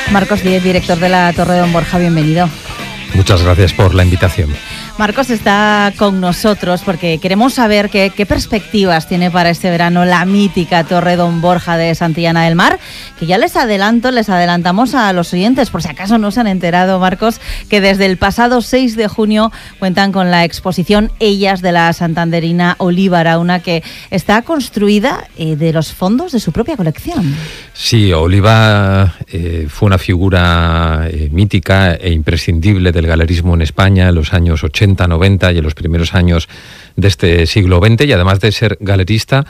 Marcos Díez, director de la Torre Don Borja, bienvenido. Muchas gracias por la invitación. Marcos está con nosotros porque queremos saber qué perspectivas tiene para este verano la mítica Torre Don Borja de Santillana del Mar, que ya les adelantamos a los oyentes, por si acaso no se han enterado, Marcos, que desde el pasado 6 de junio cuentan con la exposición Ellas de la santanderina Oliva Arauna, que está construida de los fondos de su propia colección. Sí, Oliva fue una figura mítica e imprescindible del galerismo en España en los años 80, 90 y en los primeros años de este siglo XX, y además de ser galerista,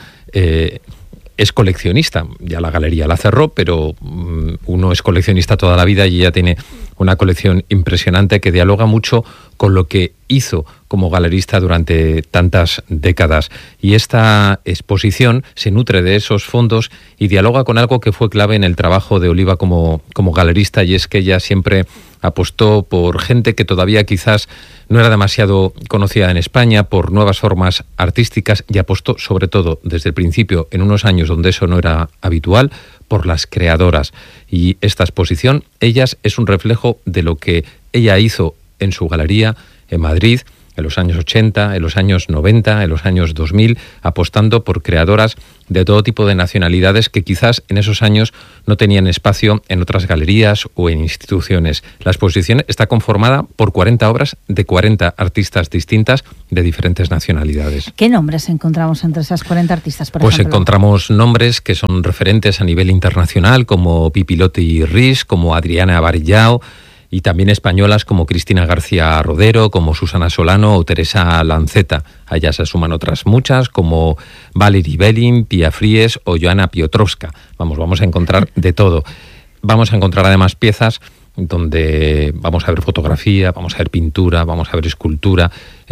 es coleccionista. Ya la galería la cerró, pero uno es coleccionista toda la vida y ella tiene una colección impresionante que dialoga mucho con lo que hizo como galerista durante tantas décadas. Y esta exposición se nutre de esos fondos y dialoga con algo que fue clave en el trabajo de Oliva como galerista, y es que ella siempre apostó por gente que todavía quizás no era demasiado conocida en España, por nuevas formas artísticas, y apostó sobre todo desde el principio, en unos años donde eso no era habitual, por las creadoras. Y esta exposición, Ellas, es un reflejo de lo que ella hizo en su galería en Madrid en los años 80, en los años 90, en los años 2000, apostando por creadoras de todo tipo de nacionalidades que quizás en esos años no tenían espacio en otras galerías o en instituciones. La exposición está conformada por 40 obras de 40 artistas distintas de diferentes nacionalidades. ¿Qué nombres encontramos entre esas 40 artistas, por ejemplo? Pues encontramos nombres que son referentes a nivel internacional, como Pipilotti Riz, como Adriana Barillao, y también españolas como Cristina García Rodero, como Susana Solano o Teresa Lanceta. A ellas se suman otras muchas, como Valerie Belin, Pia Fries o Joana Piotrowska. Vamos a encontrar de todo. Vamos a encontrar además piezas donde vamos a ver fotografía, vamos a ver pintura, vamos a ver escultura,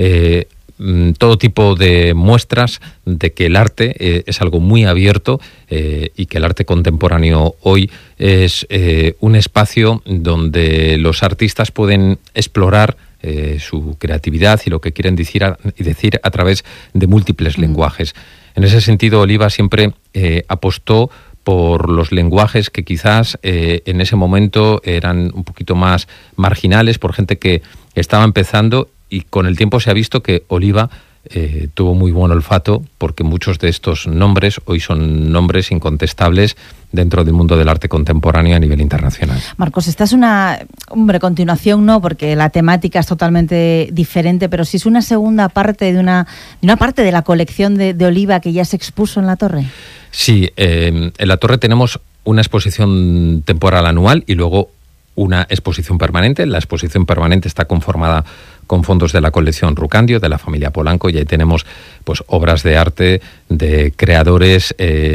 todo tipo de muestras de que el arte es algo muy abierto, y que el arte contemporáneo hoy es un espacio donde los artistas pueden explorar su creatividad y lo que quieren decir a través de múltiples lenguajes. En ese sentido, Oliva siempre apostó por los lenguajes que quizás en ese momento eran un poquito más marginales, por gente que estaba empezando, y con el tiempo se ha visto que Oliva tuvo muy buen olfato, porque muchos de estos nombres hoy son nombres incontestables dentro del mundo del arte contemporáneo a nivel internacional. Marcos, esta es una continuación, no, porque la temática es totalmente diferente, pero sí es una segunda parte de una parte de la colección de Oliva que ya se expuso en la Torre. Sí, en la Torre tenemos una exposición temporal anual y luego una exposición permanente. La exposición permanente está conformada con fondos de la colección Rucandio, de la familia Polanco, y ahí tenemos pues obras de arte de creadores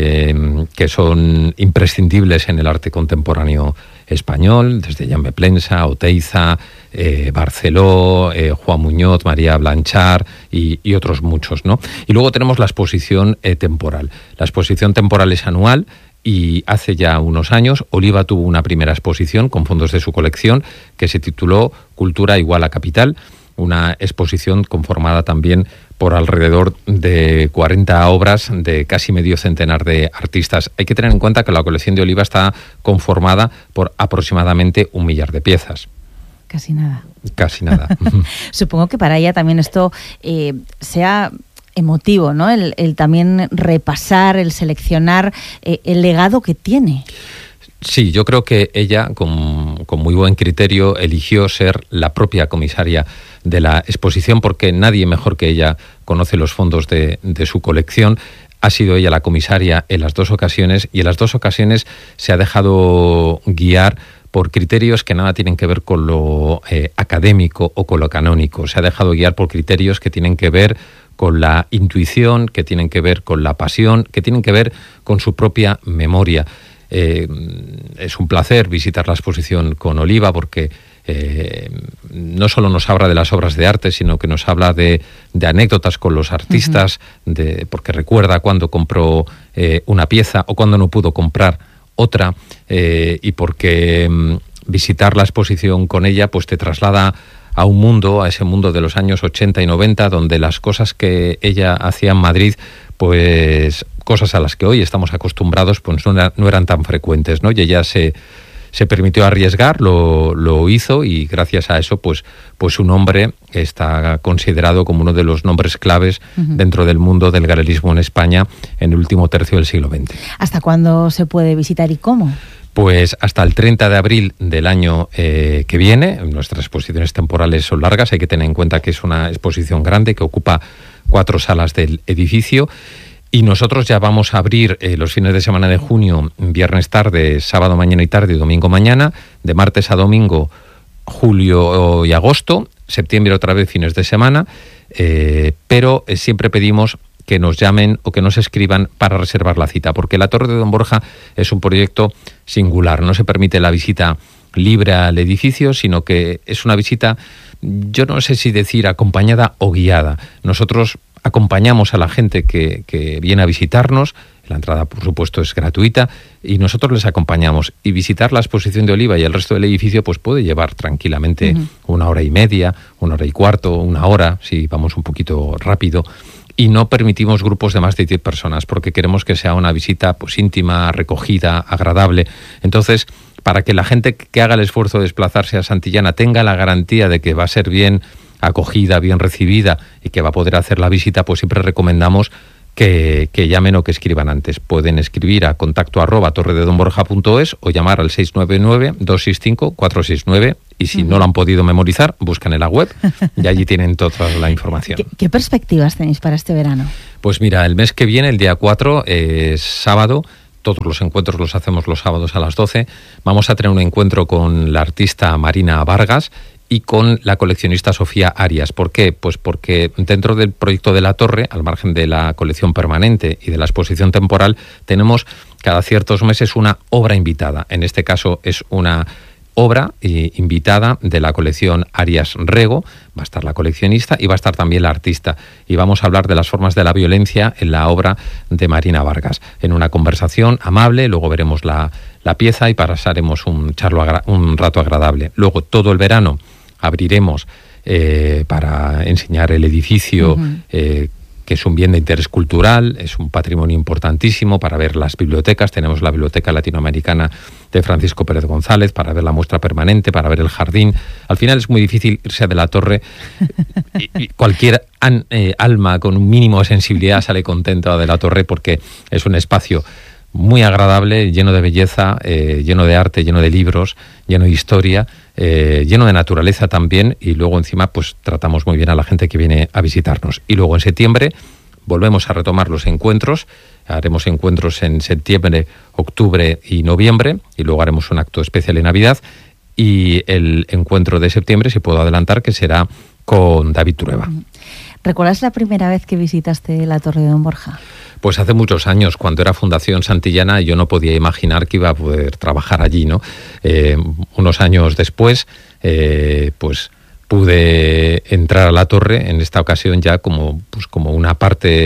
que son imprescindibles en el arte contemporáneo español, desde Jaume Plensa, Oteiza, Barceló, Juan Muñoz, María Blanchard y otros muchos, ¿no? Y luego tenemos la exposición temporal. La exposición temporal es anual, y hace ya unos años Oliva tuvo una primera exposición con fondos de su colección que se tituló Cultura igual a Capital, una exposición conformada también por alrededor de 40 obras de casi medio centenar de artistas. Hay que tener en cuenta que la colección de Oliva está conformada por aproximadamente 1 millar de piezas. Casi nada. Casi nada. Supongo que para ella también esto sea emotivo, ¿no? El también repasar, el seleccionar el legado que tiene. Sí, yo creo que ella, con muy buen criterio, eligió ser la propia comisaria de la exposición, porque nadie mejor que ella conoce los fondos de su colección. Ha sido ella la comisaria en las dos ocasiones, y en las dos ocasiones se ha dejado guiar por criterios que nada tienen que ver con lo académico o con lo canónico. Se ha dejado guiar por criterios que tienen que ver con la intuición, que tienen que ver con la pasión, que tienen que ver con su propia memoria. Es un placer visitar la exposición con Oliva, porque no solo nos habla de las obras de arte, sino que nos habla de anécdotas con los artistas, porque recuerda cuando compró una pieza o cuando no pudo comprar otra, y porque visitar la exposición con ella pues te traslada a un mundo, a ese mundo de los años 80 y 90, donde las cosas que ella hacía en Madrid, pues cosas a las que hoy estamos acostumbrados, pues no eran tan frecuentes, ¿no? Y ella se se permitió arriesgar, lo hizo, y gracias a eso pues su nombre está considerado como uno de los nombres claves dentro del mundo del galerismo en España en el último tercio del siglo XX. ¿Hasta cuándo se puede visitar y cómo? Pues hasta el 30 de abril del año que viene. Nuestras exposiciones temporales son largas, hay que tener en cuenta que es una exposición grande que ocupa 4 salas del edificio, y nosotros ya vamos a abrir los fines de semana de junio, viernes tarde, sábado mañana y tarde y domingo mañana, de martes a domingo, julio y agosto, septiembre otra vez fines de semana, pero siempre pedimos que nos llamen o que nos escriban para reservar la cita, porque la Torre de Don Borja es un proyecto singular. No se permite la visita libre al edificio, sino que es una visita, yo no sé si decir acompañada o guiada. Nosotros acompañamos a la gente que viene a visitarnos. La entrada, por supuesto, es gratuita, y nosotros les acompañamos. Y visitar la exposición de Oliva y el resto del edificio pues puede llevar tranquilamente 1 hora y media, 1 hora y cuarto, 1 hora, si vamos un poquito rápido. Y no permitimos grupos de más de 10 personas, porque queremos que sea una visita pues íntima, recogida, agradable. Entonces, para que la gente que haga el esfuerzo de desplazarse a Santillana tenga la garantía de que va a ser bien acogida, bien recibida, y que va a poder hacer la visita, pues siempre recomendamos que llamen o que escriban antes. Pueden escribir a contacto@torrededonborja.es o llamar al 699-265-469, y si no lo han podido memorizar, buscan en la web y allí tienen toda la información. ¿Qué perspectivas tenéis para este verano? Pues mira, el mes que viene, el día 4, es sábado. Todos los encuentros los hacemos los sábados a las 12. Vamos a tener un encuentro con la artista Marina Vargas y con la coleccionista Sofía Arias. ¿Por qué? Pues porque dentro del proyecto de la Torre, al margen de la colección permanente y de la exposición temporal, tenemos cada ciertos meses una obra invitada. En este caso es una obra invitada de la colección Arias Rego. Va a estar la coleccionista y va a estar también la artista. Y vamos a hablar de las formas de la violencia en la obra de Marina Vargas. En una conversación amable, luego veremos la pieza y pasaremos un rato agradable. Luego, todo el verano, abriremos para enseñar el edificio, que es un bien de interés cultural, es un patrimonio importantísimo, para ver las bibliotecas. Tenemos la Biblioteca Latinoamericana de Francisco Pérez González, para ver la muestra permanente, para ver el jardín. Al final es muy difícil irse de la Torre. Y cualquier alma con un mínimo de sensibilidad sale contenta de la Torre, porque es un espacio muy agradable, lleno de belleza, lleno de arte, lleno de libros, lleno de historia, lleno de naturaleza también, y luego encima pues tratamos muy bien a la gente que viene a visitarnos. Y luego en septiembre volvemos a retomar los encuentros. Haremos encuentros en septiembre, octubre y noviembre, y luego haremos un acto especial en Navidad. Y el encuentro de septiembre, si puedo adelantar, que será con David Trueba. ¿Recuerdas la primera vez que visitaste la Torre de Don Borja? Pues hace muchos años, cuando era Fundación Santillana, yo no podía imaginar que iba a poder trabajar allí, ¿no? Unos años después, pues pude entrar a la Torre, en esta ocasión ya como una parte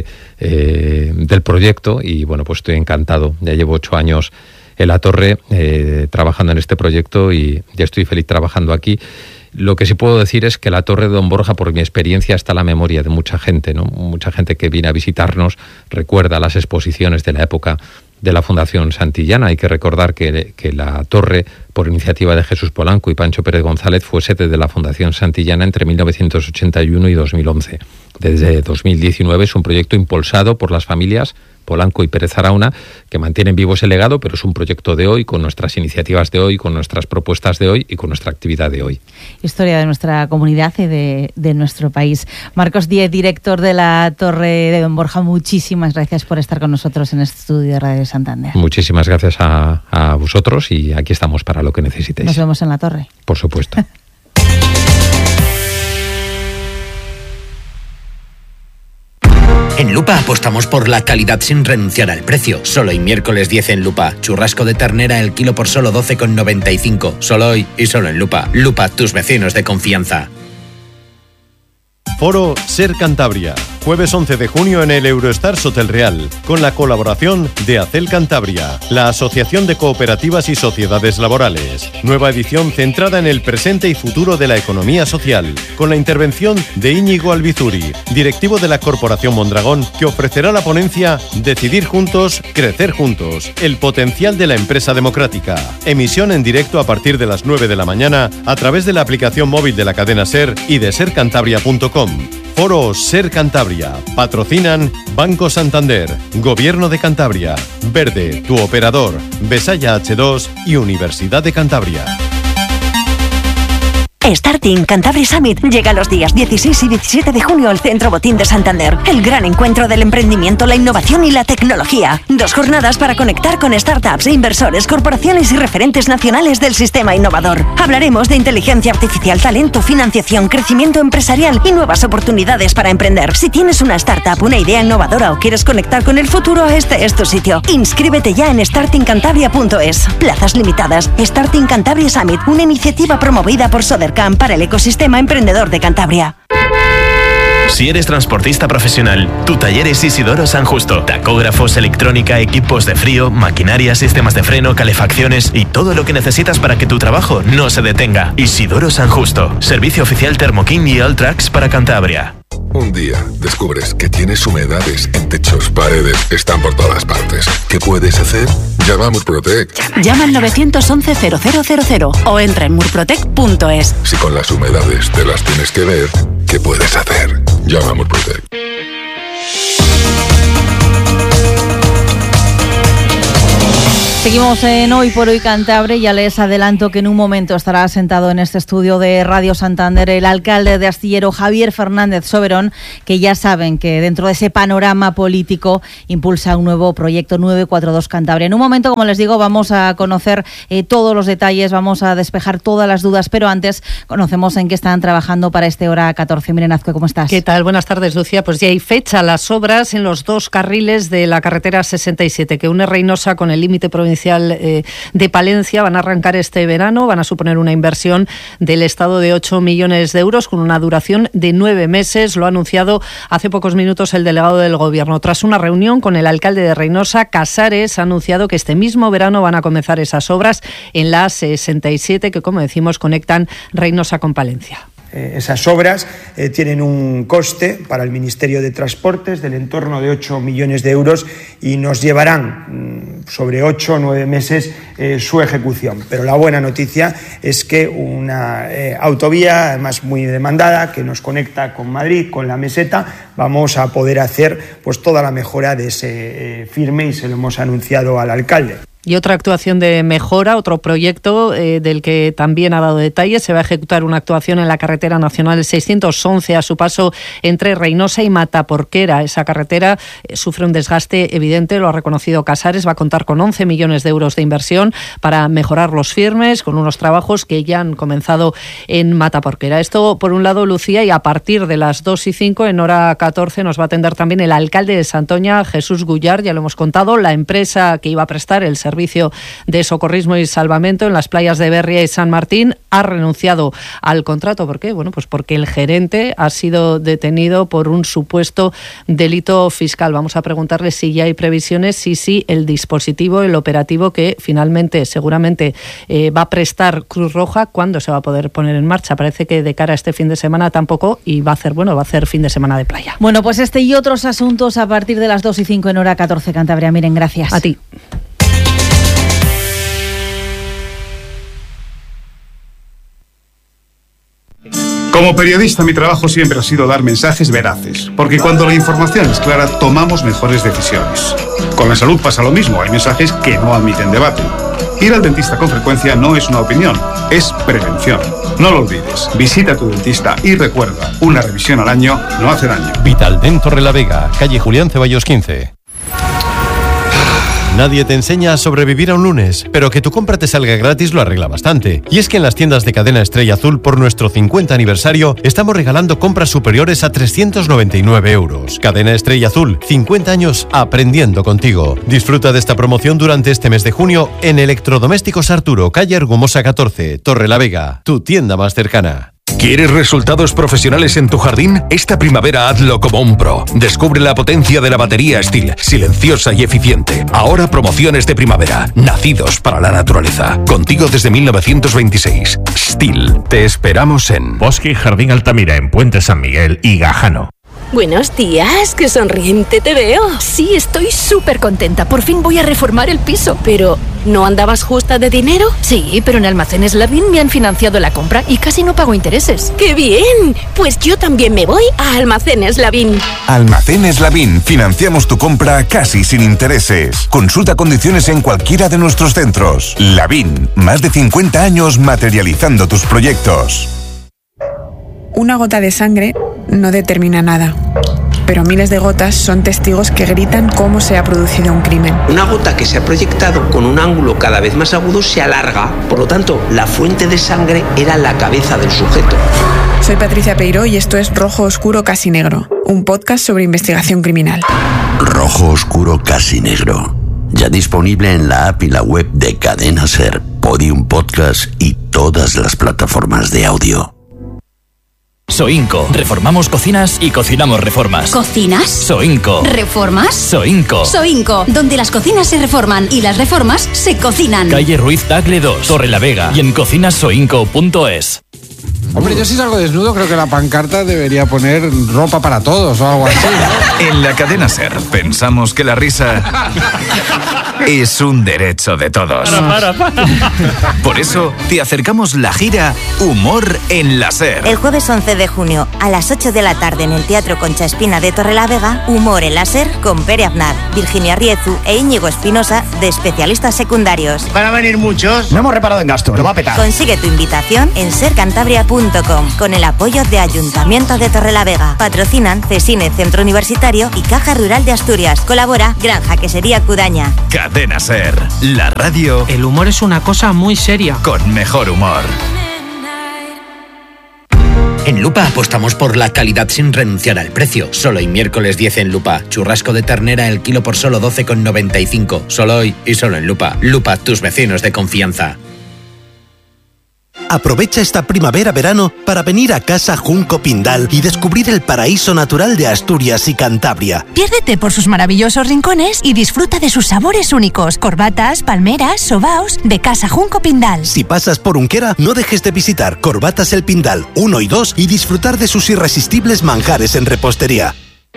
del proyecto, y bueno, pues estoy encantado. Ya llevo 8 años en la Torre trabajando en este proyecto, y ya estoy feliz trabajando aquí. Lo que sí puedo decir es que la Torre de Don Borja, por mi experiencia, está en la memoria de mucha gente, ¿no? Mucha gente que viene a visitarnos recuerda las exposiciones de la época de la Fundación Santillana. Hay que recordar que la Torre, por iniciativa de Jesús Polanco y Pancho Pérez González, fue sede de la Fundación Santillana entre 1981 y 2011. Desde 2019 es un proyecto impulsado por las familias Polanco y Pérez Arauna, que mantienen vivo ese legado, pero es un proyecto de hoy, con nuestras iniciativas de hoy, con nuestras propuestas de hoy y con nuestra actividad de hoy. Historia de nuestra comunidad y de nuestro país. Marcos Díez, director de la Torre de Don Borja, muchísimas gracias por estar con nosotros en este estudio de Radio Santander. Muchísimas gracias a vosotros, y aquí estamos para lo que necesitéis. Nos vemos en la Torre. Por supuesto. En Lupa apostamos por la calidad sin renunciar al precio. Solo hoy miércoles 10 en Lupa. Churrasco de ternera el kilo por solo 12,95. Solo hoy y solo en Lupa. Lupa, tus vecinos de confianza. Foro Ser Cantabria. jueves 11 de junio en el Eurostars Hotel Real, con la colaboración de ACEL Cantabria, la Asociación de Cooperativas y Sociedades Laborales. Nueva edición centrada en el presente y futuro de la economía social, con la intervención de Íñigo Albizuri, directivo de la Corporación Mondragón, que ofrecerá la ponencia Decidir juntos, crecer juntos, el potencial de la empresa democrática. Emisión en directo a partir de las 9 de la mañana a través de la aplicación móvil de la cadena SER y de sercantabria.com. Foro Ser Cantabria. Patrocinan Banco Santander, Gobierno de Cantabria, Verde, tu operador, Besaya H2 y Universidad de Cantabria. Starting Cantabria Summit llega los días 16 y 17 de junio al Centro Botín de Santander. El gran encuentro del emprendimiento, la innovación y la tecnología. 2 jornadas para conectar con startups, inversores, corporaciones y referentes nacionales del sistema innovador. Hablaremos de inteligencia artificial, talento, financiación, crecimiento empresarial y nuevas oportunidades para emprender. Si tienes una startup, una idea innovadora o quieres conectar con el futuro, este es tu sitio. Inscríbete ya en startingcantabria.es. Plazas limitadas. Starting Cantabria Summit, una iniciativa promovida por Sodercam para el ecosistema emprendedor de Cantabria. Si eres transportista profesional, tu taller es Isidoro San Justo. Tacógrafos, electrónica, equipos de frío, maquinaria, sistemas de freno, calefacciones y todo lo que necesitas para que tu trabajo no se detenga. Isidoro San Justo. Servicio oficial Thermoking y Alltrax para Cantabria. Un día descubres que tienes humedades en techos, paredes, están por todas partes. ¿Qué puedes hacer? Llama a Murprotec. Llama al 911-0000 o entra en murprotec.es. Si con las humedades te las tienes que ver, ¿qué puedes hacer? Llama a Murprotec. Seguimos en Hoy por Hoy Cantabria. Ya les adelanto que en un momento estará sentado en este estudio de Radio Santander el alcalde de Astillero, Javier Fernández Soberón, que ya saben que dentro de ese panorama político impulsa un nuevo proyecto 942 Cantabria. En un momento, como les digo, vamos a conocer todos los detalles, vamos a despejar todas las dudas, pero antes conocemos en qué están trabajando para este hora 14. Miren, Azcue, ¿cómo estás? ¿Qué tal? Buenas tardes, Lucía. Pues ya hay fecha. Las obras en los 2 carriles de la carretera 67, que une Reynosa con el límite provincial de Palencia, van a arrancar este verano, van a suponer una inversión del Estado de 8 millones de euros con una duración de 9 meses. Lo ha anunciado hace pocos minutos el delegado del Gobierno. Tras una reunión con el alcalde de Reynosa, Casares ha anunciado que este mismo verano van a comenzar esas obras en la 67, que, como decimos, conectan Reynosa con Palencia. Esas obras tienen un coste para el Ministerio de Transportes del entorno de 8 millones de euros y nos llevarán sobre 8 o 9 meses su ejecución. Pero la buena noticia es que una autovía, además muy demandada, que nos conecta con Madrid, con la meseta, vamos a poder hacer pues toda la mejora de ese firme, y se lo hemos anunciado al alcalde. Y otra actuación de mejora, otro proyecto del que también ha dado detalles. Se va a ejecutar una actuación en la carretera nacional 611 a su paso entre Reynosa y Mataporquera. Esa carretera sufre un desgaste evidente, lo ha reconocido Casares. Va a contar con 11 millones de euros de inversión para mejorar los firmes, con unos trabajos que ya han comenzado en Mataporquera. Esto por un lado, Lucía, y a partir de las 2:05 en hora 14 nos va a atender también el alcalde de Santoña, Jesús Gullar. Ya lo hemos contado, la empresa que iba a prestar el servicio de socorrismo y salvamento en las playas de Berria y San Martín ha renunciado al contrato. ¿Por qué? Bueno, pues porque el gerente ha sido detenido por un supuesto delito fiscal. Vamos a preguntarle si ya hay previsiones, si el dispositivo, el operativo que finalmente seguramente va a prestar Cruz Roja, ¿cuándo se va a poder poner en marcha? Parece que de cara a este fin de semana tampoco, y va a hacer fin de semana de playa. Bueno, pues este y otros asuntos a partir de las 2:05 en hora 14 Cantabria. Miren, gracias. A ti. Como periodista, mi trabajo siempre ha sido dar mensajes veraces, porque cuando la información es clara, tomamos mejores decisiones. Con la salud pasa lo mismo, hay mensajes que no admiten debate. Ir al dentista con frecuencia no es una opinión, es prevención. No lo olvides, visita a tu dentista y recuerda, una revisión al año no hace daño. Vitaldent Torrelavega, calle Julián Ceballos 15. Nadie te enseña a sobrevivir a un lunes, pero que tu compra te salga gratis lo arregla bastante. Y es que en las tiendas de Cadena Estrella Azul, por nuestro 50 aniversario, estamos regalando compras superiores a 399 euros. Cadena Estrella Azul, 50 años aprendiendo contigo. Disfruta de esta promoción durante este mes de junio en Electrodomésticos Arturo, calle Argumosa 14, Torrelavega, tu tienda más cercana. ¿Quieres resultados profesionales en tu jardín? Esta primavera hazlo como un pro. Descubre la potencia de la batería Stihl, silenciosa y eficiente. Ahora promociones de primavera, nacidos para la naturaleza. Contigo desde 1926. Stihl, te esperamos en Bosque y Jardín Altamira, en Puente San Miguel y Gajano. Buenos días, qué sonriente te veo. Sí, estoy súper contenta. Por fin voy a reformar el piso. Pero, ¿no andabas justa de dinero? Sí, pero en Almacenes Lavín me han financiado la compra y casi no pago intereses. ¡Qué bien! Pues yo también me voy a Almacenes Lavín. Almacenes Lavín. Financiamos tu compra casi sin intereses. Consulta condiciones en cualquiera de nuestros centros. Lavín, más de 50 años materializando tus proyectos. Una gota de sangre no determina nada, pero miles de gotas son testigos que gritan cómo se ha producido un crimen. Una gota que se ha proyectado con un ángulo cada vez más agudo se alarga, por lo tanto, la fuente de sangre era la cabeza del sujeto. Soy Patricia Peiró y esto es Rojo Oscuro Casi Negro, un podcast sobre investigación criminal. Rojo Oscuro Casi Negro, ya disponible en la app y la web de Cadena SER, Podium Podcast y todas las plataformas de audio. Soinco. Reformamos cocinas y cocinamos reformas. ¿Cocinas? Soinco. ¿Reformas? Soinco. Soinco, donde las cocinas se reforman y las reformas se cocinan. Calle Ruiz Tagle 2, Torrelavega y en cocinasoinco.es. Hombre, yo si salgo desnudo creo que la pancarta debería poner ropa para todos o algo así, ¿no? En la cadena SER pensamos que la risa es un derecho de todos. Para. Por eso te acercamos la gira Humor en la SER. El jueves 11 de junio a las 8 de la tarde en el Teatro Concha Espina de Torrelavega, Humor en la SER con Pere Aznar, Virginia Riezu e Íñigo Espinosa de especialistas secundarios. Van a venir muchos. No hemos reparado en gasto, lo va a petar. Consigue tu invitación en sercantabria.com con el apoyo de Ayuntamiento de Torrelavega. Patrocinan Cesine Centro Universitario y Caja Rural de Asturias. Colabora Granja Quesería Cudaña. Cadena SER, la radio. El humor es una cosa muy seria. Con mejor humor. En Lupa apostamos por la calidad sin renunciar al precio. Solo hoy miércoles 10 en Lupa. Churrasco de ternera el kilo por solo 12,95. Solo hoy y solo en Lupa. Lupa, tus vecinos de confianza. Aprovecha esta primavera-verano para venir a Casa Junco Pindal y descubrir el paraíso natural de Asturias y Cantabria. Piérdete por sus maravillosos rincones y disfruta de sus sabores únicos. Corbatas, palmeras, sobaos de Casa Junco Pindal. Si pasas por Unquera, no dejes de visitar Corbatas El Pindal 1 y 2 y disfrutar de sus irresistibles manjares en repostería.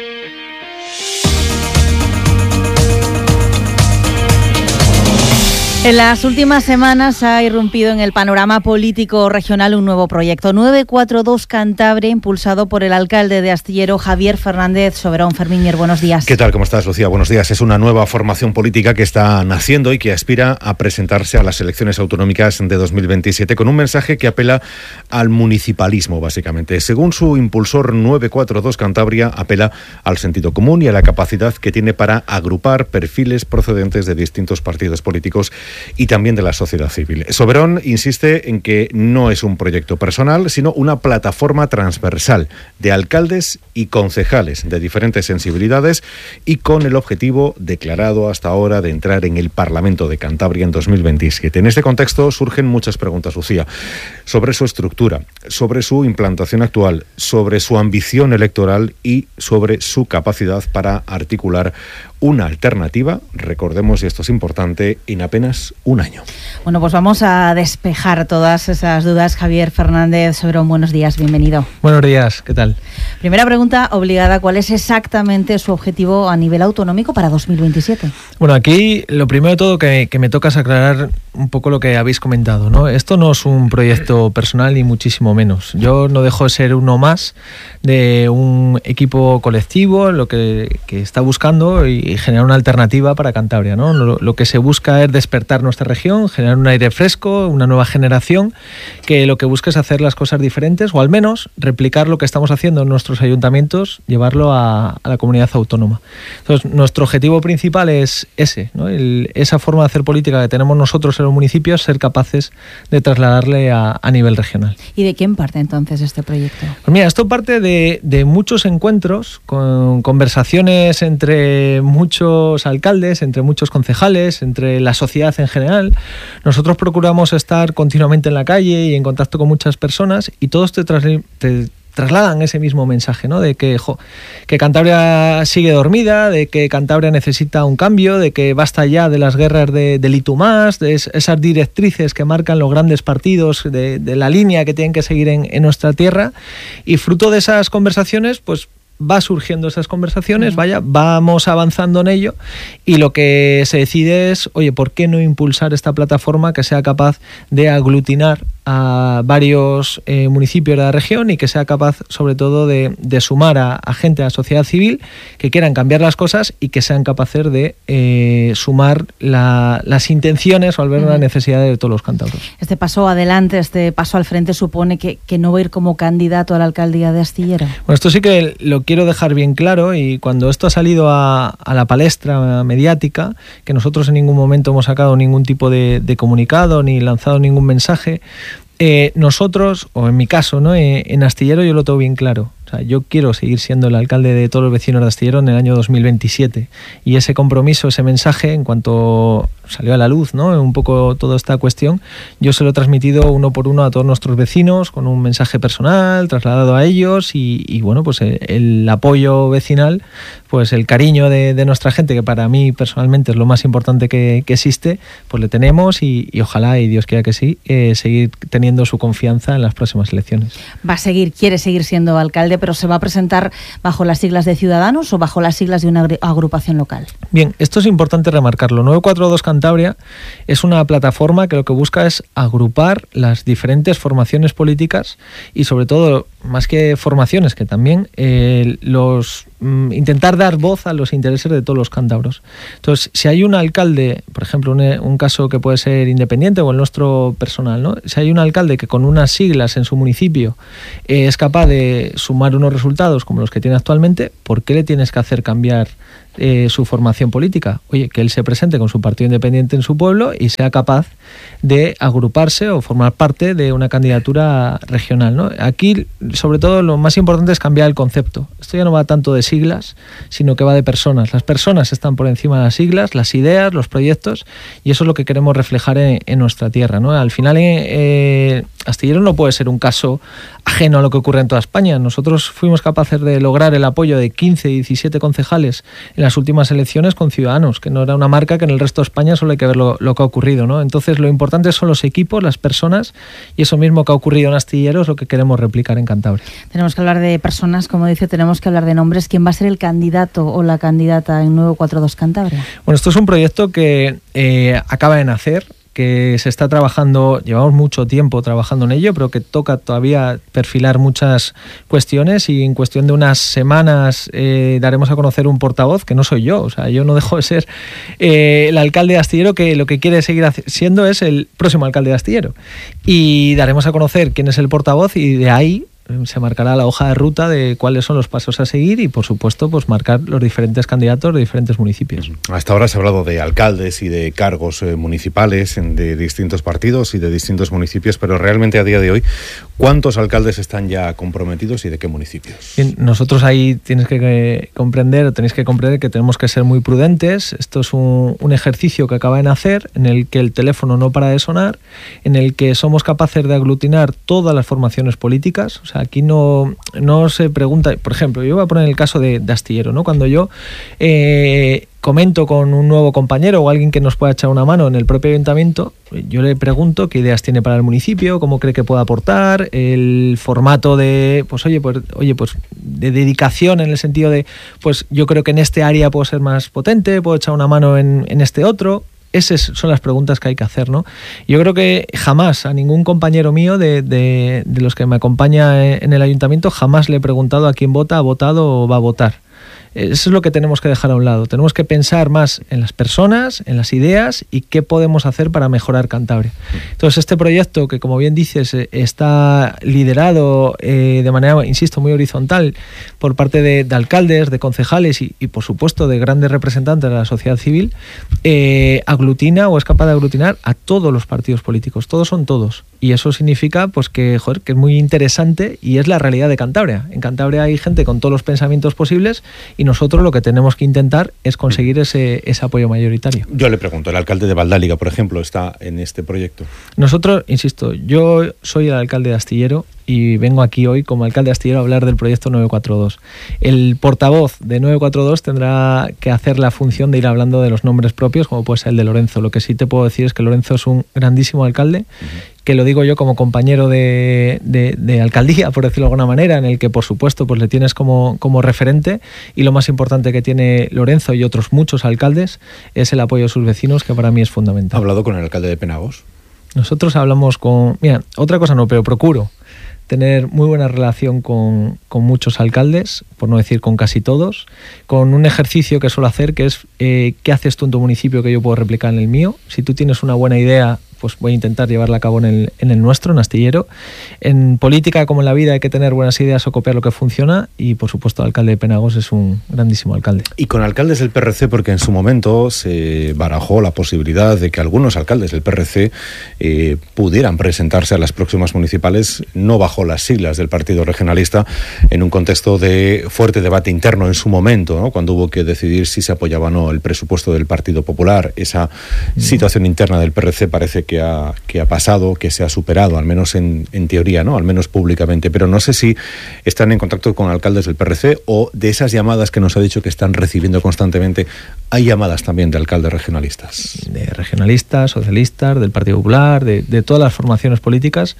En las últimas semanas ha irrumpido en el panorama político regional un nuevo proyecto, 942 Cantabria, impulsado por el alcalde de Astillero, Javier Fernández Soberón. Fermíñez, buenos días. ¿Qué tal? ¿Cómo estás, Lucía? Buenos días. Es una nueva formación política que está naciendo y que aspira a presentarse a las elecciones autonómicas de 2027 con un mensaje que apela al municipalismo, básicamente. Según su impulsor, 942 Cantabria apela al sentido común y a la capacidad que tiene para agrupar perfiles procedentes de distintos partidos políticos y también de la sociedad civil. Soberón insiste en que no es un proyecto personal, sino una plataforma transversal de alcaldes y concejales de diferentes sensibilidades y con el objetivo declarado hasta ahora de entrar en el Parlamento de Cantabria en 2027. En este contexto surgen muchas preguntas, Lucía, sobre su estructura, sobre su implantación actual, sobre su ambición electoral y sobre su capacidad para articular una alternativa, recordemos, y esto es importante, en apenas un año. Bueno, pues vamos a despejar todas esas dudas. Javier Fernández Soberón, buenos días, bienvenido. Buenos días, ¿qué tal? Primera pregunta obligada, ¿cuál es exactamente su objetivo a nivel autonómico para 2027? Bueno, aquí lo primero de todo que me toca es aclarar un poco lo que habéis comentado, ¿no? Esto no es un proyecto personal ni muchísimo menos. Yo no dejo de ser uno más de un equipo colectivo, lo que está buscando y generar una alternativa para Cantabria, ¿no? Lo que se busca es despertar nuestra región, generar un aire fresco, una nueva generación que lo que busca es hacer las cosas diferentes o al menos replicar lo que estamos haciendo en nuestros ayuntamientos, llevarlo a la comunidad autónoma. Entonces, nuestro objetivo principal es ese, ¿no? Esa forma de hacer política que tenemos nosotros en los municipios, ser capaces de trasladarle a nivel regional. ¿Y de quién parte entonces este proyecto? Pues mira, esto parte de muchos encuentros, con conversaciones entre muchos alcaldes, entre muchos concejales, entre la sociedad sociedad en general. Nosotros procuramos estar continuamente en la calle y en contacto con muchas personas, y todos te trasladan ese mismo mensaje, ¿no? De que Cantabria sigue dormida, de que Cantabria necesita un cambio, de que basta ya de las guerras del y tú más, de esas directrices que marcan los grandes partidos, de la línea que tienen que seguir en nuestra tierra. Y fruto de esas conversaciones, pues va surgiendo esas conversaciones, vamos avanzando en ello, y lo que se decide es, oye, ¿por qué no impulsar esta plataforma que sea capaz de aglutinar a varios municipios de la región, y que sea capaz sobre todo de sumar a gente, a la sociedad civil, que quieran cambiar las cosas y que sean capaces de sumar las intenciones o al ver una necesidad de todos los cántabros? Este paso adelante, este paso al frente supone que no va a ir como candidato a la alcaldía de Astillero. Bueno, esto sí que lo quiero dejar bien claro, y cuando esto ha salido a la palestra mediática, que nosotros en ningún momento hemos sacado ningún tipo de comunicado ni lanzado ningún mensaje, nosotros, o en mi caso, ¿no? En Astillero yo lo tengo bien claro. O sea, yo quiero seguir siendo el alcalde de todos los vecinos de Astillero en el año 2027, y ese compromiso, ese mensaje, en cuanto salió a la luz, ¿no?, un poco toda esta cuestión, yo se lo he transmitido uno por uno a todos nuestros vecinos con un mensaje personal trasladado a ellos, y bueno, pues el apoyo vecinal, pues el cariño de nuestra gente, que para mí personalmente es lo más importante que existe, pues le tenemos, y ojalá, y Dios quiera que sí, seguir teniendo su confianza en las próximas elecciones. Quiere seguir siendo alcalde, pero ¿se va a presentar bajo las siglas de Ciudadanos o bajo las siglas de una agrupación local? Bien, esto es importante remarcarlo. 942 Cantabria es una plataforma que lo que busca es agrupar las diferentes formaciones políticas, y sobre todo, más que formaciones, que también intentar dar voz a los intereses de todos los cántabros. Entonces, si hay un alcalde, por ejemplo, un caso que puede ser independiente o el nuestro personal, ¿no? Si hay un alcalde que con unas siglas en su municipio es capaz de sumar unos resultados como los que tiene actualmente, ¿por qué le tienes que hacer cambiar su formación política? Oye, que él se presente con su partido independiente en su pueblo y sea capaz de agruparse o formar parte de una candidatura regional, ¿no? Aquí, sobre todo, lo más importante es cambiar el concepto. Esto ya no va tanto de siglas, sino que va de personas. Las personas están por encima de las siglas, las ideas, los proyectos, y eso es lo que queremos reflejar en nuestra tierra, ¿no? Al final, Astillero no puede ser un caso ajeno a lo que ocurre en toda España. Nosotros fuimos capaces de lograr el apoyo de 15 y 17 concejales en las últimas elecciones con Ciudadanos, que no era una marca que en el resto de España solo hay que ver lo que ha ocurrido, ¿no? Entonces, lo importante son los equipos, las personas, y eso mismo que ha ocurrido en Astillero es lo que queremos replicar en Cantabria. Tenemos que hablar de personas, como dice, tenemos que hablar de nombres. ¿Quién va a ser el candidato o la candidata en 942 Cantabria? Bueno, esto es un proyecto que acaba de nacer, que se está trabajando, llevamos mucho tiempo trabajando en ello, pero que toca todavía perfilar muchas cuestiones, y en cuestión de unas semanas daremos a conocer un portavoz, que no soy yo. O sea, yo no dejo de ser el alcalde de Astillero, que lo que quiere seguir siendo es el próximo alcalde de Astillero, y daremos a conocer quién es el portavoz, y de ahí se marcará la hoja de ruta de cuáles son los pasos a seguir, y por supuesto pues marcar los diferentes candidatos de diferentes municipios. Hasta ahora se ha hablado de alcaldes y de cargos municipales de distintos partidos y de distintos municipios, pero realmente a día de hoy, ¿cuántos alcaldes están ya comprometidos y de qué municipios? Bien, nosotros ahí tenéis que comprender que tenemos que ser muy prudentes. Esto es un ejercicio que acaba de nacer, en el que el teléfono no para de sonar, en el que somos capaces de aglutinar todas las formaciones políticas. O sea, aquí no se pregunta, por ejemplo, yo voy a poner el caso de Astillero, ¿no? Cuando yo comento con un nuevo compañero o alguien que nos pueda echar una mano en el propio ayuntamiento, yo le pregunto qué ideas tiene para el municipio, cómo cree que puede aportar, el formato de, pues de dedicación, en el sentido de, pues yo creo que en este área puedo ser más potente, puedo echar una mano en este otro. Esas son las preguntas que hay que hacer, ¿no? Yo creo que jamás a ningún compañero mío de los que me acompaña en el ayuntamiento, jamás le he preguntado a quién vota, ha votado o va a votar. Eso es lo que tenemos que dejar a un lado. Tenemos que pensar más en las personas, en las ideas, y qué podemos hacer para mejorar Cantabria. Entonces, este proyecto, que como bien dices, está liderado de manera, insisto, muy horizontal por parte de alcaldes, de concejales y por supuesto de grandes representantes de la sociedad civil, aglutina o es capaz de aglutinar a todos los partidos políticos. Todos son todos. y eso significa pues que es muy interesante y es la realidad de Cantabria. En Cantabria hay gente con todos los pensamientos posibles y nosotros lo que tenemos que intentar es conseguir ese apoyo mayoritario. Yo le pregunto, ¿el alcalde de Valdáliga, por ejemplo, está en este proyecto? Nosotros, insisto, yo soy el alcalde de Astillero y vengo aquí hoy como alcalde de Astillero a hablar del proyecto 942. El portavoz de 942 tendrá que hacer la función de ir hablando de los nombres propios, como puede ser el de Lorenzo. Lo que sí te puedo decir es que Lorenzo es un grandísimo alcalde, que lo digo yo como compañero de alcaldía, por decirlo de alguna manera, en el que por supuesto pues le tienes como referente, y lo más importante que tiene Lorenzo y otros muchos alcaldes es el apoyo de sus vecinos, que para mí es fundamental. ¿Ha hablado con el alcalde de Penagos? Nosotros hablamos con... Mira, otra cosa no, pero procuro tener muy buena relación con muchos alcaldes, por no decir con casi todos, con un ejercicio que suelo hacer, que es ¿qué haces tú en tu municipio que yo puedo replicar en el mío? Si tú tienes una buena idea, pues voy a intentar llevarla a cabo en el nuestro, en Astillero. En política, como en la vida, hay que tener buenas ideas o copiar lo que funciona, y por supuesto el alcalde de Penagos es un grandísimo alcalde. Y con alcaldes del PRC, porque en su momento se barajó la posibilidad de que algunos alcaldes del PRC pudieran presentarse a las próximas municipales, no bajo las siglas del Partido Regionalista, en un contexto de fuerte debate interno en su momento, ¿no? Cuando hubo que decidir si se apoyaba o no el presupuesto del Partido Popular. Esa situación interna del PRC parece que ha pasado, que se ha superado, al menos en teoría, ¿no? Al menos públicamente. Pero no sé si están en contacto con alcaldes del PRC, o de esas llamadas que nos ha dicho que están recibiendo constantemente, hay llamadas también de alcaldes regionalistas. De regionalistas, socialistas, del Partido Popular, de todas las formaciones políticas,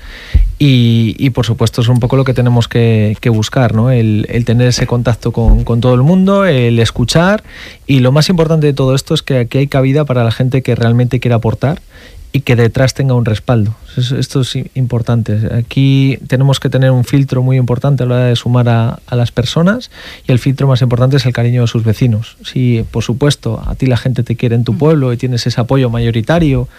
y por supuesto es un poco lo que tenemos que buscar, ¿no? El tener ese contacto con todo el mundo, el escuchar, y lo más importante de todo esto es que aquí hay cabida para la gente que realmente quiera aportar y que detrás tenga un respaldo. Esto es importante. Aquí tenemos que tener un filtro muy importante a la hora de sumar a las personas, y el filtro más importante es el cariño de sus vecinos. Si, por supuesto, a ti la gente te quiere en tu pueblo y tienes ese apoyo mayoritario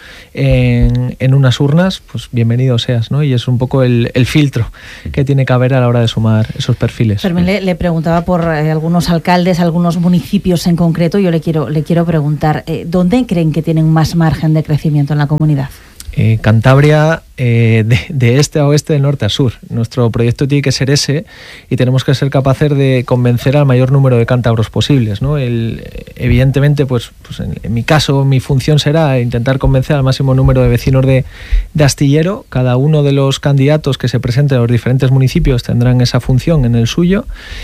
en unas urnas, pues bienvenido seas, ¿no? Y es un poco el filtro que tiene que haber a la hora de sumar esos perfiles. Fermín le preguntaba por algunos alcaldes, algunos municipios en concreto. Yo le quiero preguntar, ¿dónde creen que tienen más margen de crecimiento en la comunidad? Cantabria, de este a oeste, de norte a sur. Nuestro proyecto tiene que ser ese, y tenemos que ser capaces de convencer al mayor número de cántabros posibles, ¿no? Evidentemente, pues en mi caso, mi función será intentar convencer al máximo número de vecinos de Astillero. Cada uno de los candidatos que se presenten a los diferentes municipios tendrán esa función en el suyo,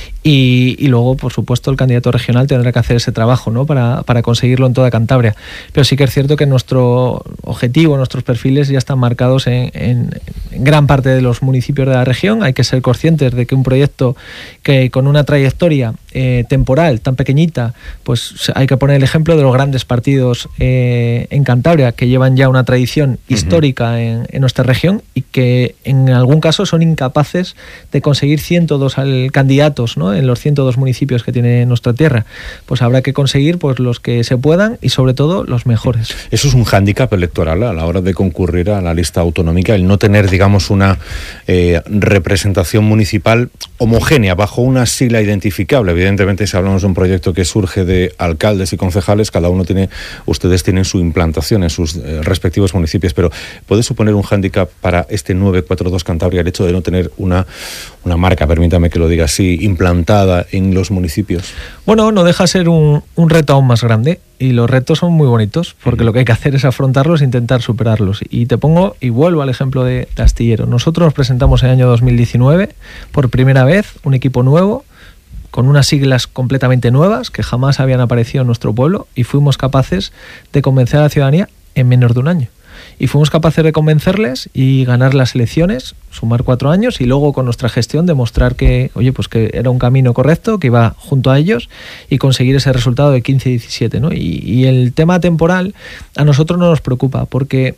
y luego, por supuesto, el candidato regional tendrá que hacer ese trabajo, ¿no? para conseguirlo en toda Cantabria. Pero sí que es cierto que nuestro objetivo, nuestros perfiles ya están marcados en gran parte de los municipios de la región. Hay que ser conscientes de que un proyecto que con una trayectoria temporal tan pequeñita, pues hay que poner el ejemplo de los grandes partidos en Cantabria, que llevan ya una tradición histórica en nuestra región, y que en algún caso son incapaces de conseguir 102 candidatos, ¿no? En los 102 municipios que tiene nuestra tierra. Pues habrá que conseguir pues los que se puedan, y sobre todo los mejores. Eso es un hándicap electoral a la hora de concurrir a la lista autonómica, el no tener, digamos, una representación municipal homogénea bajo una sigla identificable. Evidentemente, si hablamos de un proyecto que surge de alcaldes y concejales, ustedes tienen su implantación en sus respectivos municipios, pero ¿puede suponer un hándicap para este 942 Cantabria el hecho de no tener una marca, permítame que lo diga así, implantada en los municipios? Bueno, no deja de ser un reto aún más grande, y los retos son muy bonitos, porque lo que hay que hacer es afrontarlos e intentar superarlos. Y te pongo y vuelvo al ejemplo de Astillero. Nosotros nos presentamos en el año 2019 por primera vez, un equipo nuevo, con unas siglas completamente nuevas que jamás habían aparecido en nuestro pueblo, y fuimos capaces de convencer a la ciudadanía en menos de un año. Y fuimos capaces de convencerles y ganar las elecciones, sumar 4 años, y luego con nuestra gestión demostrar que, pues que era un camino correcto, que iba junto a ellos, y conseguir ese resultado de 15-17, ¿no? Y el tema temporal a nosotros no nos preocupa, porque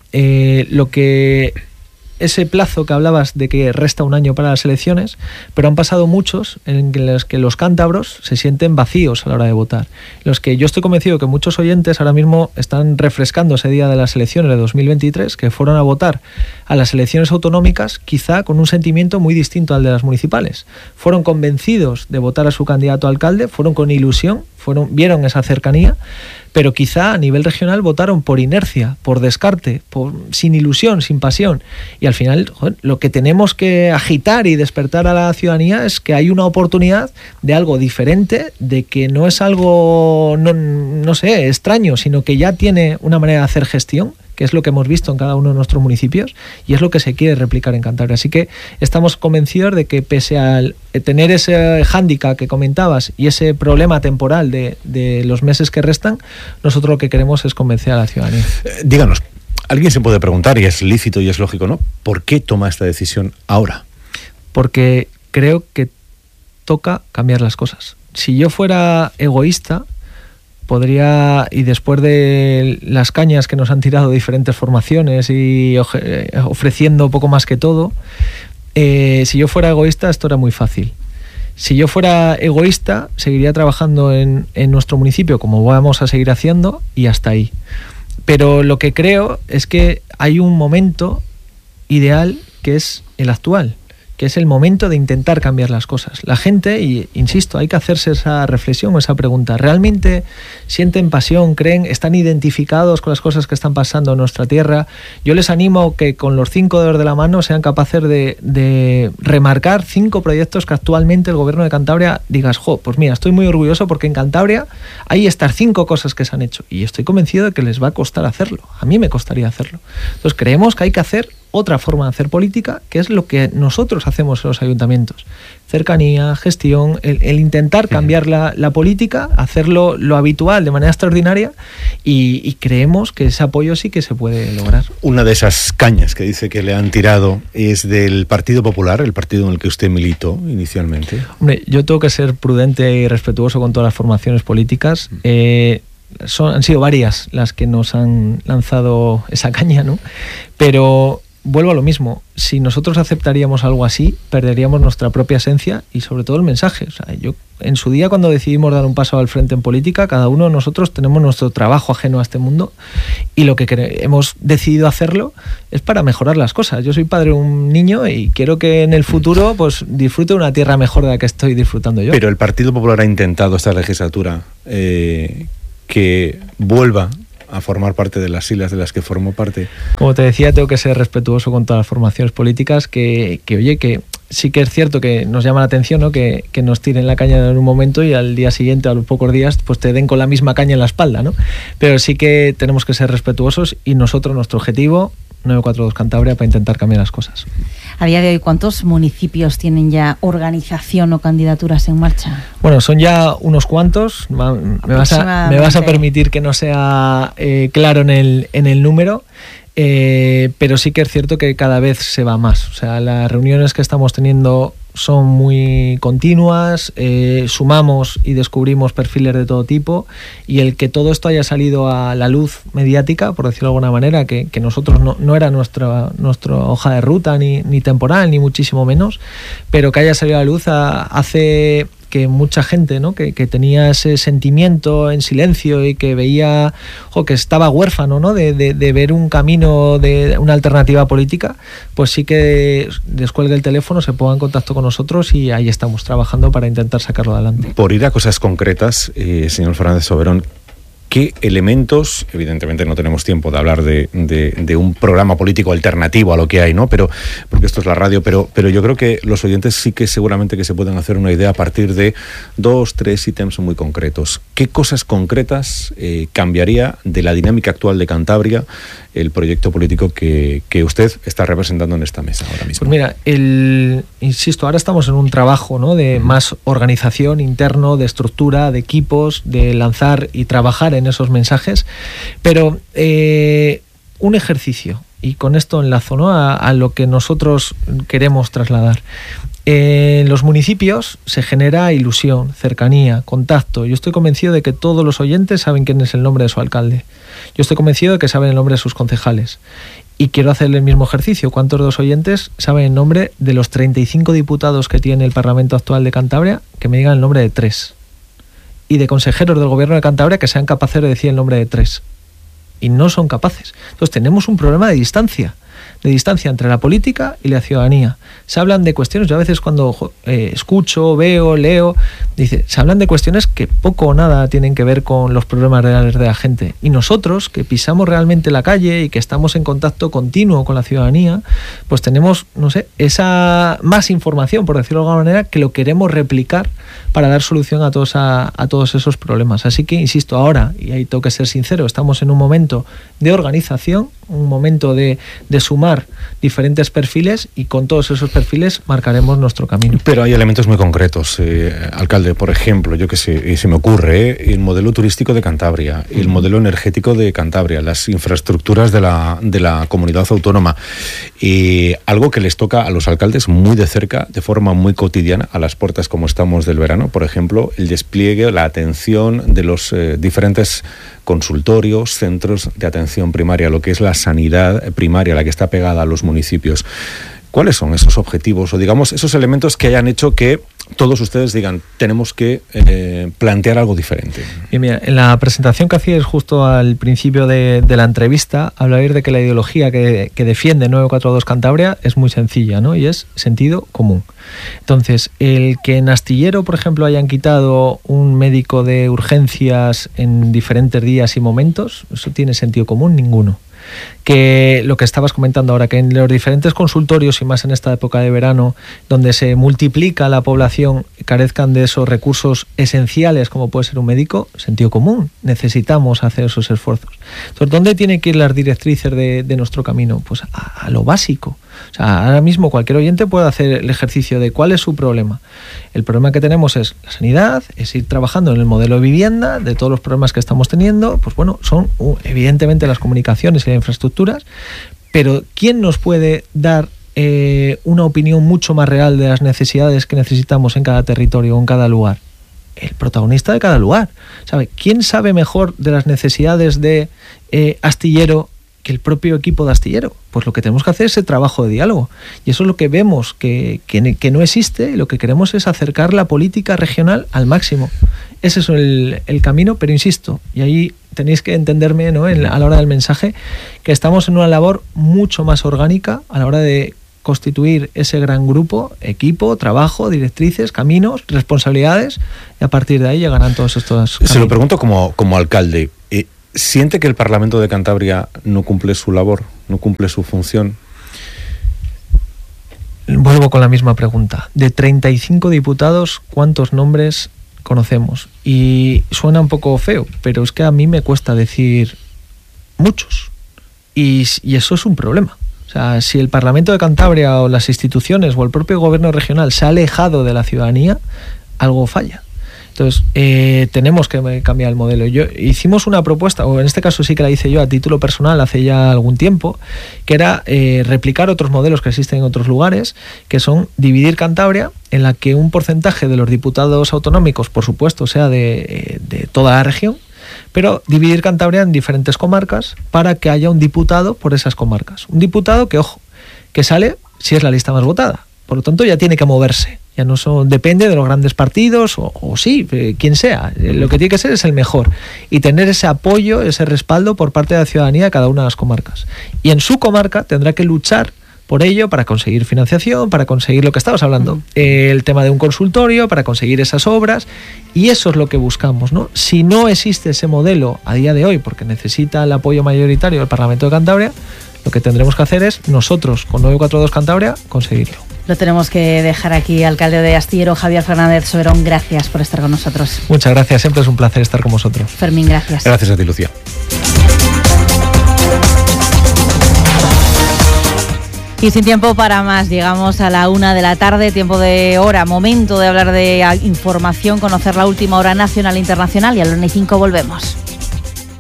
ese plazo que hablabas de que resta un año para las elecciones, pero han pasado muchos en los que los cántabros se sienten vacíos a la hora de votar. Los que yo estoy convencido que muchos oyentes ahora mismo están refrescando ese día de las elecciones de 2023, que fueron a votar a las elecciones autonómicas quizá con un sentimiento muy distinto al de las municipales. Fueron convencidos de votar a su candidato a alcalde, fueron con ilusión, vieron esa cercanía, pero quizá a nivel regional votaron por inercia, por descarte, sin ilusión, sin pasión. Y al final, lo que tenemos que agitar y despertar a la ciudadanía es que hay una oportunidad de algo diferente, de que no es algo, no sé, extraño, sino que ya tiene una manera de hacer gestión, que es lo que hemos visto en cada uno de nuestros municipios, y es lo que se quiere replicar en Cantabria. Así que estamos convencidos de que, pese a tener ese hándicap que comentabas y ese problema temporal de los meses que restan, nosotros lo que queremos es convencer a la ciudadanía. Díganos, alguien se puede preguntar, y es lícito y es lógico, ¿no? ¿Por qué toma esta decisión ahora? Porque creo que toca cambiar las cosas. Si yo fuera egoísta, podría, y después de las cañas que nos han tirado diferentes formaciones y ofreciendo poco más que todo, si yo fuera egoísta, esto era muy fácil. Si yo fuera egoísta, seguiría trabajando en nuestro municipio como vamos a seguir haciendo, y hasta ahí. Pero lo que creo es que hay un momento ideal, que es el actual, que es el momento de intentar cambiar las cosas. La gente, y insisto, hay que hacerse esa reflexión o esa pregunta. ¿Realmente sienten pasión, creen, están identificados con las cosas que están pasando en nuestra tierra? Yo les animo que con los 5 dedos de la mano sean capaces de remarcar 5 proyectos que actualmente el Gobierno de Cantabria digas, pues mira, estoy muy orgulloso porque en Cantabria hay estas 5 cosas que se han hecho, y estoy convencido de que les va a costar hacerlo. A mí me costaría hacerlo. Entonces creemos que hay que hacer otra forma de hacer política, que es lo que nosotros hacemos en los ayuntamientos. Cercanía, gestión, el intentar cambiar la política, hacerlo lo habitual de manera extraordinaria, y creemos que ese apoyo sí que se puede lograr. Una de esas cañas que dice que le han tirado es del Partido Popular, el partido en el que usted militó inicialmente. Hombre, yo tengo que ser prudente y respetuoso con todas las formaciones políticas. Han sido varias las que nos han lanzado esa caña, ¿no? Pero vuelvo a lo mismo, si nosotros aceptaríamos algo así, perderíamos nuestra propia esencia y sobre todo el mensaje. O sea, yo en su día, cuando decidimos dar un paso al frente en política, cada uno de nosotros tenemos nuestro trabajo ajeno a este mundo, y lo que hemos decidido hacerlo es para mejorar las cosas. Yo soy padre de un niño y quiero que en el futuro pues disfrute de una tierra mejor de la que estoy disfrutando yo. Pero el Partido Popular ha intentado esta legislatura que vuelva a formar parte de las siglas de las que formó parte. Como te decía, tengo que ser respetuoso con todas las formaciones políticas, que sí que es cierto que nos llama la atención, ¿no? Que nos tiren la caña en un momento y al día siguiente, a los pocos días, pues te den con la misma caña en la espalda, ¿no? Pero sí que tenemos que ser respetuosos, y nosotros, nuestro objetivo, 942 Cantabria, para intentar cambiar las cosas. A día de hoy, ¿cuántos municipios tienen ya organización o candidaturas en marcha? Bueno, son ya unos cuantos. Me vas a permitir que no sea claro en el número, pero sí que es cierto que cada vez se va más. O sea, las reuniones que estamos teniendo son muy continuas, sumamos y descubrimos perfiles de todo tipo, y el que todo esto haya salido a la luz mediática, por decirlo de alguna manera, que nosotros no era nuestra hoja de ruta, ni temporal, ni muchísimo menos, pero que haya salido a la luz hace que mucha gente, ¿no? que tenía ese sentimiento en silencio y que veía que estaba huérfano, ¿no? de ver un camino, de una alternativa política, pues sí que descuelgue el teléfono, se ponga en contacto con nosotros, y ahí estamos trabajando para intentar sacarlo adelante. Por ir a cosas concretas, señor Fernández Soberón, ¿qué elementos? Evidentemente no tenemos tiempo de hablar de un programa político alternativo a lo que hay, ¿no? Pero porque esto es la radio, pero yo creo que los oyentes sí que seguramente que se pueden hacer una idea a partir de 2, 3 ítems muy concretos. ¿Qué cosas concretas cambiaría de la dinámica actual de Cantabria el proyecto político que usted está representando en esta mesa ahora mismo? Pues mira, insisto, ahora estamos en un trabajo, ¿no? de más organización interno, de estructura, de equipos, de lanzar y trabajar en esos mensajes, pero un ejercicio, y con esto enlazo, ¿no? a lo que nosotros queremos trasladar. En los municipios se genera ilusión, cercanía, contacto. Yo estoy convencido de que todos los oyentes saben quién es el nombre de su alcalde. Yo estoy convencido de que saben el nombre de sus concejales. Y quiero hacer el mismo ejercicio. ¿Cuántos de los oyentes saben el nombre de los 35 diputados que tiene el Parlamento actual de Cantabria? Que me digan el nombre de 3. Y de consejeros del Gobierno de Cantabria que sean capaces de decir el nombre de 3. Y no son capaces. Entonces tenemos un problema de distancia. de distancia entre la política y la ciudadanía. Se hablan de cuestiones, yo a veces cuando escucho, veo, leo, se hablan de cuestiones que poco o nada tienen que ver con los problemas reales de la gente. Y nosotros, que pisamos realmente la calle y que estamos en contacto continuo con la ciudadanía, pues tenemos, no sé, esa más información, por decirlo de alguna manera, que lo queremos replicar para dar solución a todos esos problemas. Así que, insisto, ahora, y ahí tengo que ser sincero, estamos en un momento de organización, un momento de sumar diferentes perfiles, y con todos esos perfiles marcaremos nuestro camino. Pero hay elementos muy concretos, alcalde. Por ejemplo, yo que sé, se me ocurre el modelo turístico de Cantabria, el modelo energético de Cantabria, las infraestructuras de la comunidad autónoma, algo que les toca a los alcaldes muy de cerca, de forma muy cotidiana, a las puertas como estamos del verano. Por ejemplo, el despliegue, la atención de los diferentes consultorios, centros de atención primaria, lo que es la sanidad primaria, la que está pegada a los municipios. ¿Cuáles son esos objetivos o, digamos, esos elementos que hayan hecho que todos ustedes digan, tenemos que plantear algo diferente? Y mira, en la presentación que hacíais justo al principio de la entrevista, hablabais de que la ideología que defiende 942 Cantabria es muy sencilla, ¿no? Y es sentido común. Entonces, el que en Astillero, por ejemplo, hayan quitado un médico de urgencias en diferentes días y momentos, eso tiene sentido común ninguno. Que lo que estabas comentando ahora, que en los diferentes consultorios, y más en esta época de verano, donde se multiplica la población, carezcan de esos recursos esenciales como puede ser un médico, sentido común. Necesitamos hacer esos esfuerzos. Entonces, ¿dónde tienen que ir las directrices de nuestro camino? Pues a lo básico. O sea, ahora mismo cualquier oyente puede hacer el ejercicio de cuál es su problema. El problema que tenemos es la sanidad, es ir trabajando en el modelo de vivienda, de todos los problemas que estamos teniendo, pues bueno, son evidentemente las comunicaciones y las infraestructuras, pero ¿quién nos puede dar una opinión mucho más real de las necesidades que necesitamos en cada territorio o en cada lugar? El protagonista de cada lugar. ¿Sabe? ¿Quién sabe mejor de las necesidades de Astillero que el propio equipo de Astillero? Pues lo que tenemos que hacer es ese trabajo de diálogo, y eso es lo que vemos que no existe, y lo que queremos es acercar la política regional al máximo. Ese es el camino, pero insisto, y ahí tenéis que entenderme, ¿no?, a la hora del mensaje, que estamos en una labor mucho más orgánica a la hora de constituir ese gran grupo, equipo, trabajo, directrices, caminos, responsabilidades, y a partir de ahí llegarán todos estos caminos. Se lo pregunto como alcalde. ¿Siente que el Parlamento de Cantabria no cumple su labor, no cumple su función? Vuelvo con la misma pregunta. De 35 diputados, ¿cuántos nombres conocemos? Y suena un poco feo, pero es que a mí me cuesta decir muchos. Y eso es un problema. O sea, si el Parlamento de Cantabria o las instituciones o el propio gobierno regional se ha alejado de la ciudadanía, algo falla. Entonces, tenemos que cambiar el modelo. Hicimos una propuesta, o en este caso sí que la hice yo a título personal hace ya algún tiempo, que era replicar otros modelos que existen en otros lugares, que son dividir Cantabria, en la que un porcentaje de los diputados autonómicos, por supuesto, sea de toda la región, pero dividir Cantabria en diferentes comarcas para que haya un diputado por esas comarcas. Un diputado que, ojo, que sale si es la lista más votada. Por lo tanto, ya tiene que moverse. Ya no depende de los grandes partidos, o sí, quien sea. Lo que tiene que ser es el mejor. Y tener ese apoyo, ese respaldo por parte de la ciudadanía de cada una de las comarcas. Y en su comarca tendrá que luchar por ello, para conseguir financiación, para conseguir lo que estabas hablando, el tema de un consultorio, para conseguir esas obras, y eso es lo que buscamos, ¿no? Si no existe ese modelo a día de hoy, porque necesita el apoyo mayoritario del Parlamento de Cantabria, lo que tendremos que hacer es nosotros, con 942 Cantabria, conseguirlo. Lo tenemos que dejar aquí. Alcalde de Astillero, Javier Fernández Soberón, gracias por estar con nosotros. Muchas gracias, siempre es un placer estar con vosotros. Fermín, gracias. Gracias a ti, Lucía. Y sin tiempo para más, llegamos a la 1 de la tarde, tiempo de hora, momento de hablar de información, conocer la última hora nacional e internacional, y a las 1:05 volvemos.